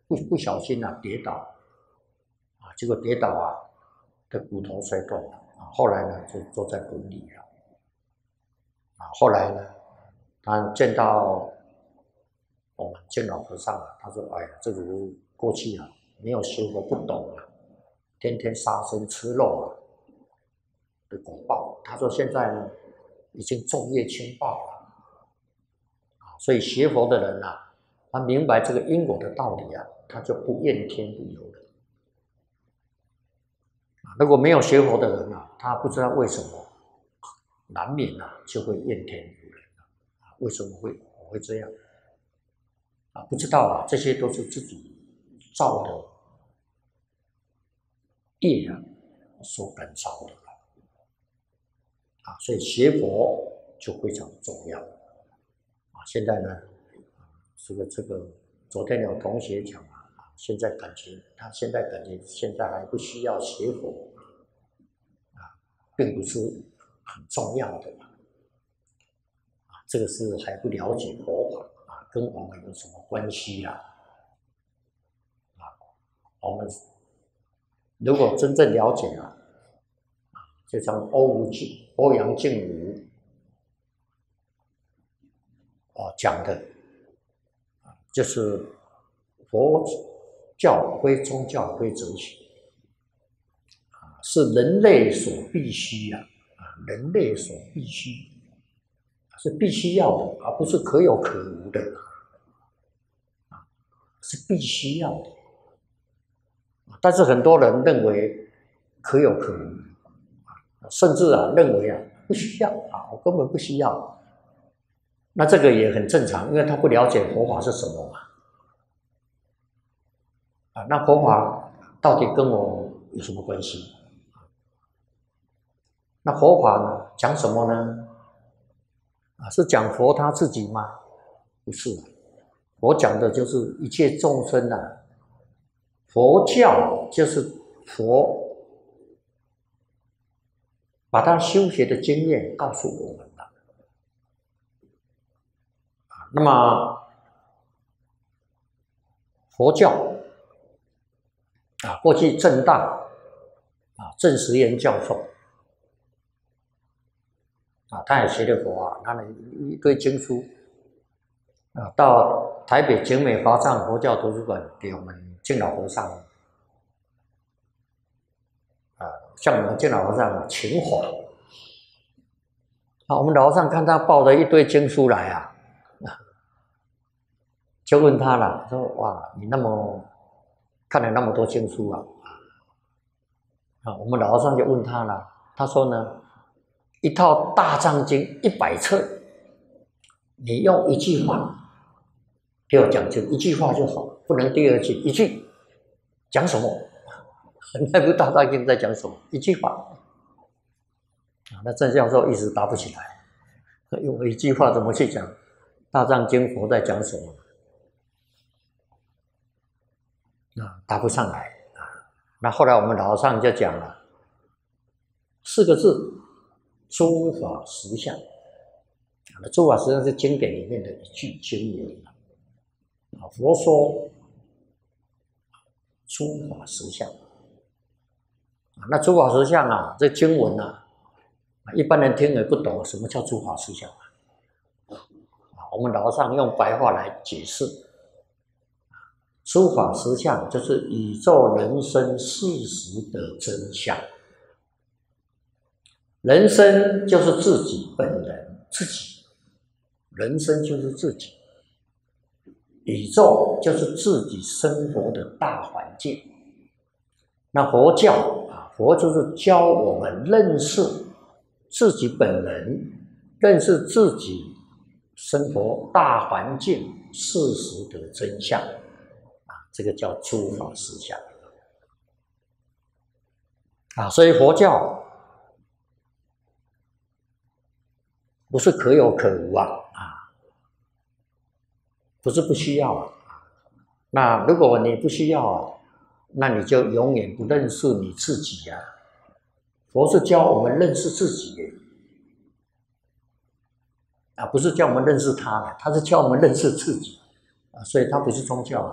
不小心跌倒结果跌倒的骨头摔断了后来呢就坐在轮椅了后来呢他见到我们见老和尚他说：“哎呀，这个人过去没有学佛不懂天天杀生吃肉的果报。他说现在呢已经重业轻报了所以学佛的人他明白这个因果的道理他就不怨天不尤人。如果没有学佛的人他不知道为什么难免就会怨天尤人为什么我会这样不知道这些都是自己造的业所感召的所以学佛就非常重要现在呢这个昨天有同学讲现在感觉现在还不需要学佛并不是很重要的这个是还不了解佛法跟我们有什么关系我们如果真正了解就像欧阳靖武讲的就是佛教非宗教非哲学是人类所必须人类所必须是必须要的而不是可有可无的是必须要的但是很多人认为可有可无甚至认为不需要我根本不需要那这个也很正常因为他不了解佛法是什么那佛法到底跟我有什么关系那佛法呢讲什么呢是讲佛他自己吗不是佛讲的就是一切众生佛教就是佛把他修学的经验告诉我们了那么佛教过去正大郑时延教授他也学了佛他一堆经书到台北景美华藏佛教图书馆给我们敬老和尚向我们敬老和尚请法我们老和尚看他抱着一堆经书来就问他了说哇你看了那么多经书我们老和尚就问他了他说呢一套大藏经100册你用一句话给我讲清楚一句话就好不能第二句一句讲什么那部大藏经在讲什么一句话那郑教授一时答不起来用一句话怎么去讲大藏经佛在讲什么答不上来那后来我们老和尚就讲了4个字诸法实相诸法实相是经典里面的一句经文佛说诸法实相那诸法实相这经文一般人听也不懂什么叫诸法实相我们老和尚用白话来解释诸法实相就是宇宙人生事实的真相人生就是自己本人自己人生就是自己宇宙就是自己生活的大环境那佛教佛就是教我们认识自己本人认识自己生活大环境事实的真相这个叫诸法实相所以佛教不是可有可无不是不需要那如果你不需要那你就永远不认识你自己佛是教我们认识自己不是教我们认识他是教我们认识自己所以他不是宗教